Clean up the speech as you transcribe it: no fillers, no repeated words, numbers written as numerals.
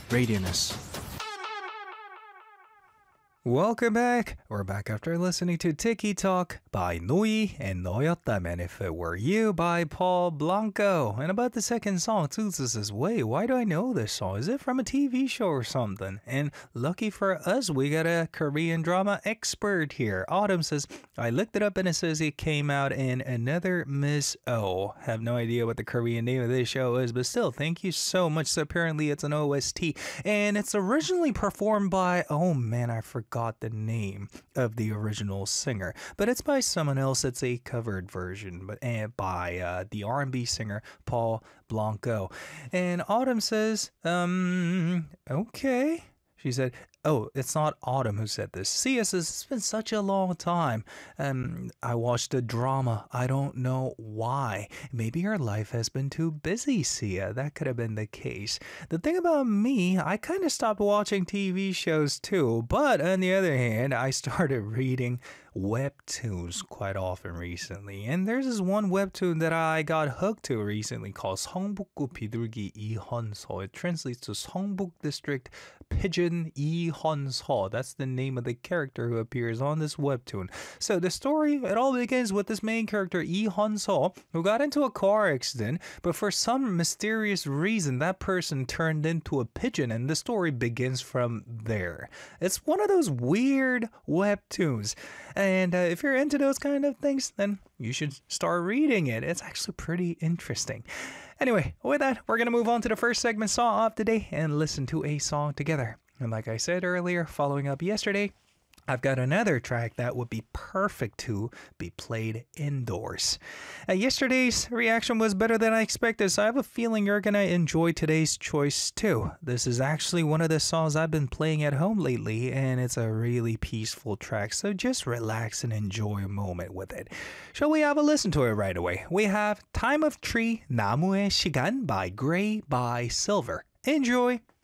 Radianus. Welcome back. We're back after listening to Tiki Talk by Nui and 너였다면 If It Were You by Paul Blanco. And about the second song, Tsuzu says, wait, why do I know this song? Is it from a TV show or something? And lucky for us, we got a Korean drama expert here. Autumn says, I looked it up and it says it came out in Another Miss O. Have no idea what the Korean name of this show is, but still, thank you so much. So apparently it's an OST. And it's originally performed by, oh man, I forgot the name of the original singer, but it's by someone else. It's a covered version, but by the R&B singer Paul Blanco. And Autumn says, okay. She said, oh, it's not Autumn who said this. Sia says, it's been such a long time. I watched a drama. I don't know why. Maybe her life has been too busy, Sia. That could have been the case. The thing about me, I kind of stopped watching TV shows too. But on the other hand, I started reading webtoons quite often recently. And there's this one webtoon that I got hooked to recently called 성북구 비둘기 이헌서. It translates to 성북 District Pigeon 이헌서. That's the name of the character who appears on this webtoon. So the story, it all begins with this main character 이헌서 who got into a car accident, but for some mysterious reason that person turned into a pigeon, and the story begins from there. It's one of those weird webtoons. And if you're into those kind of things, then you should start reading it. It's actually pretty interesting. Anyway, with that, we're going to move on to the first segment song of the day and listen to a song together. And like I said earlier, following up yesterday, I've got another track that would be perfect to be played indoors. Yesterday's reaction was better than I expected, so I have a feeling you're going to enjoy today's choice too. This is actually one of the songs I've been playing at home lately, and it's a really peaceful track, so just relax and enjoy a moment with it. Shall we have a listen to it right away? We have Time of Tree, 나무의 시간 by Gray by Silver. Enjoy!